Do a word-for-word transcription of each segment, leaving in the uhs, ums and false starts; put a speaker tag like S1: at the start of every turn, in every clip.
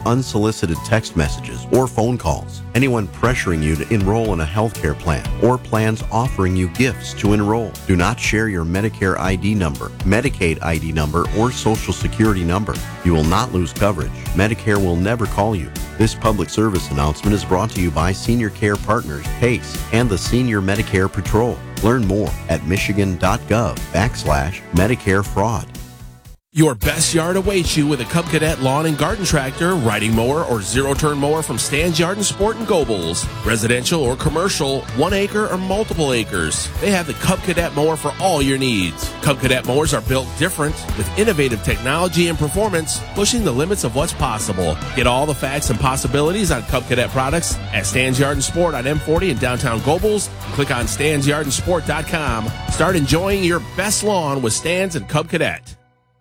S1: unsolicited text messages or phone calls. Anyone pressuring you to enroll in a healthcare plan or plans offering you gifts to enroll. Do not share your Medicare I D number, Medicaid I D number, or Social Security number. You will not lose coverage. Medicare will never call you. This public service announcement is brought to you by Senior Care Partners, PACE, and the Senior Medicare Patrol. Learn more at michigan.gov backslash Medicare fraud.
S2: Your best yard awaits you with a Cub Cadet lawn and garden tractor, riding mower, or zero-turn mower from Stan's Yard and Sport and Gobles. Residential or commercial, one acre or multiple acres. They have the Cub Cadet mower for all your needs. Cub Cadet mowers are built different with innovative technology and performance, pushing the limits of what's possible. Get all the facts and possibilities on Cub Cadet products at Stan's Yard and Sport on M forty in downtown Gobles. Click on stans yard and sport dot com. Start enjoying your best lawn with Stan's and Cub Cadet.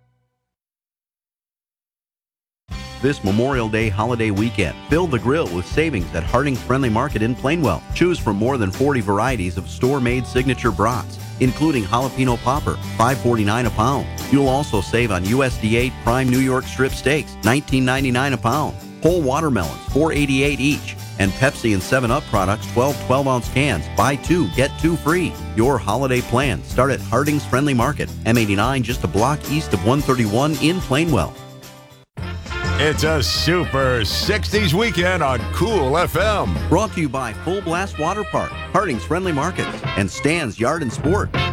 S1: This Memorial Day holiday weekend, fill the grill with savings at Harding's Friendly Market in Plainwell. Choose from more than forty varieties of store-made signature brats, including jalapeno popper, five forty-nine a pound. You'll also save on U S D A prime New York strip steaks, nineteen ninety-nine a pound. Whole watermelons, four eighty-eight each. And Pepsi and seven up products, twelve twelve-ounce cans. Buy two, get two free. Your holiday plan start at Harding's Friendly Market, M eighty-nine, just a block east of one thirty-one in Plainwell.
S3: It's a super sixties weekend on Cool F M.
S1: Brought to you by Full Blast Water Park, Harding's Friendly Markets, and Stan's Yard and Sport.